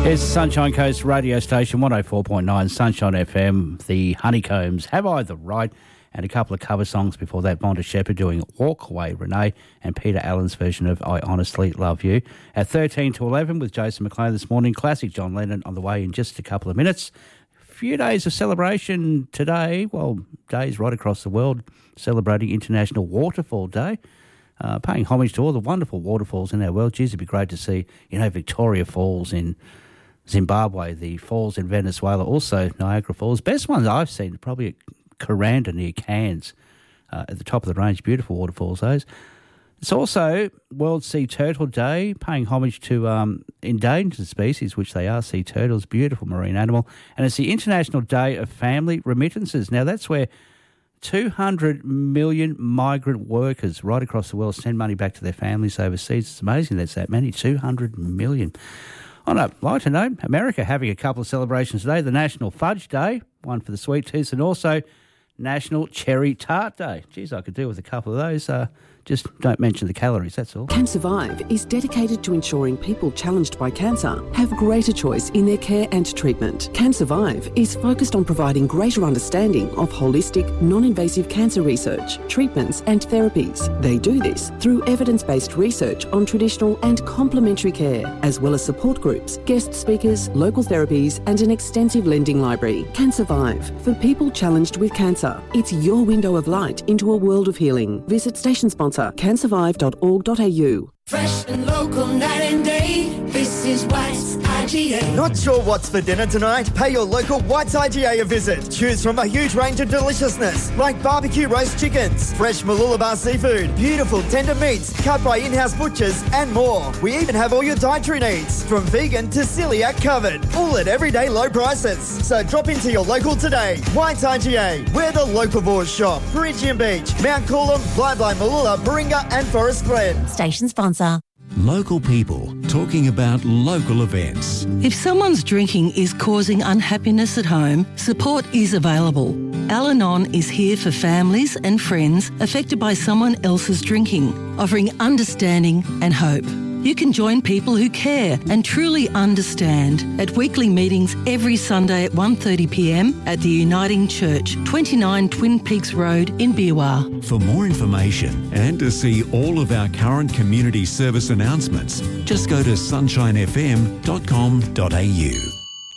It's Sunshine Coast radio station, 104.9 Sunshine FM, the Honeycombs, Have I the Right, and a couple of cover songs before that. Vonda Shepherd doing Walk Away, Renee, and Peter Allen's version of I Honestly Love You. At 13 to 11 with Jason McLean this morning, classic John Lennon on the way in just a couple of minutes. A few days of celebration today, well, days right across the world, celebrating International Waterfall Day. Paying homage to all the wonderful waterfalls in our world. Geez, it'd be great to see, Victoria Falls in Zimbabwe, the falls in Venezuela, also Niagara Falls. Best ones I've seen are probably at Kuranda near Cairns, at the top of the range. Beautiful waterfalls, those. It's also World Sea Turtle Day, paying homage to endangered species, which they are, sea turtles, beautiful marine animal. And it's the International Day of Family Remittances. Now, that's where 200 million migrant workers right across the world send money back to their families overseas. It's amazing that's that many, 200 million. On a lighter note, America having a couple of celebrations today. The National Fudge Day, one for the sweet tooth, and also National Cherry Tart Day. Geez, I could do with a couple of those. Just don't mention the calories, that's all. CanSurvive is dedicated to ensuring people challenged by cancer have greater choice in their care and treatment. CanSurvive is focused on providing greater understanding of holistic, non-invasive cancer research, treatments and therapies. They do this through evidence-based research on traditional and complementary care, as well as support groups, guest speakers, local therapies and an extensive lending library. CanSurvive, for people challenged with cancer. It's your window of light into a world of healing. Visit station sponsor cansurvive.org.au. Fresh and local night and day. This is White's IGA. Not sure what's for dinner tonight? Pay your local White's IGA a visit. Choose from a huge range of deliciousness like barbecue roast chickens, fresh Mooloolaba seafood, beautiful tender meats cut by in-house butchers and more. We even have all your dietary needs, from vegan to celiac covered, all at everyday low prices. So drop into your local today. White's IGA, where the locavores shop. Bridgian Beach, Mount Coolum, Bly, Mooloolaba, Baringa and Forest Glen. Station sponsor. Local people talking about local events. If someone's drinking is causing unhappiness at home, support is available. Al-Anon is here for families and friends affected by someone else's drinking, offering understanding and hope. You can join people who care and truly understand at weekly meetings every Sunday at 1:30pm at the Uniting Church, 29 Twin Peaks Road in Beerwah. For more information and to see all of our current community service announcements, just go to sunshinefm.com.au.